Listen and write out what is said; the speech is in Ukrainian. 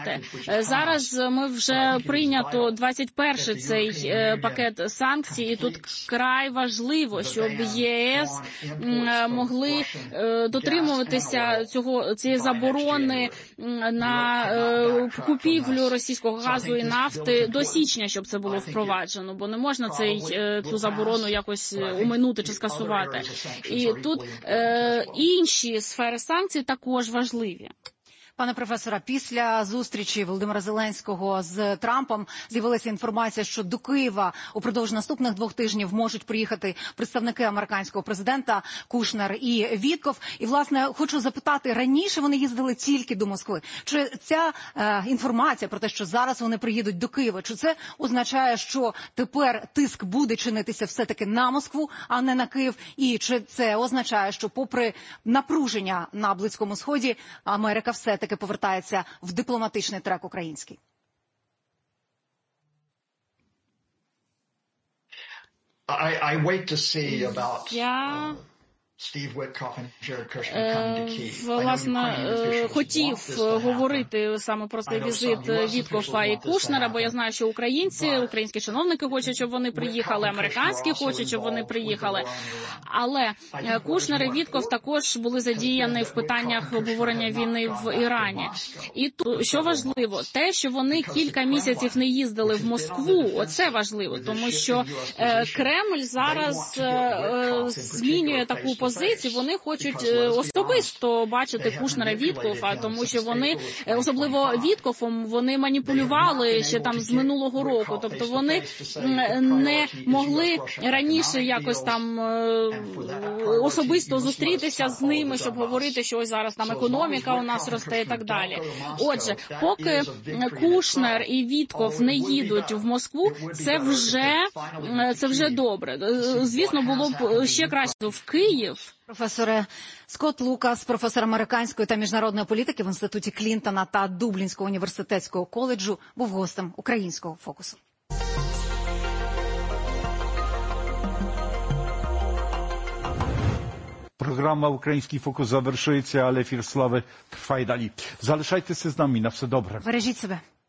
Зараз ми вже прийнято 21-й цей пакет санкцій, і тут край важливо, щоб ЄС могли дотримуватися цієї заборони на купівлю російського газу і нафти до січня, щоб це було впроваджено, бо не можна цю заборону якось оминути чи скасувати. І тут інші сфери санкцій також важливі. Пане професоре, після зустрічі Володимира Зеленського з Трампом з'явилася інформація, що до Києва упродовж наступних 2 тижнів можуть приїхати представники американського президента Кушнер і Вітков. І, власне, хочу запитати, раніше вони їздили тільки до Москви. Чи ця інформація про те, що зараз вони приїдуть до Києва, чи це означає, що тепер тиск буде чинитися все-таки на Москву, а не на Київ? І чи це означає, що попри напруження на Близькому Сході, Америка все-таки повертається в дипломатичний трек український? Я власне хотів говорити саме про цей візит Віткофа і Кушнера, бо я знаю, що українські чиновники хочуть, щоб вони приїхали, американські хочуть, щоб вони приїхали. Але Кушнер і Вітков також були задіяні в питаннях обговорення війни в Ірані. І тут, що важливо, те, що вони кілька місяців не їздили в Москву, оце важливо, тому що Кремль зараз змінює таку позицію, вони хочуть особисто бачити Кушнера, Віткофа, тому що вони, особливо Віткофом, вони маніпулювали ще там з минулого року, тобто вони не могли раніше якось там особисто зустрітися з ними, щоб говорити, що ось зараз там економіка у нас росте і так далі. Отже, поки Кушнер і Вітков не їдуть в Москву, це вже добре. Звісно, було б ще краще в Київ. Професоре Скотт Лукас, професор американської та міжнародної політики в Інституті Клінтона та Дублінського університетського коледжу, був гостем українського фокусу. Програма «Український фокус» завершується, але ефір слави трває далі. Залишайтеся з нами. На все добре. Бережіть себе.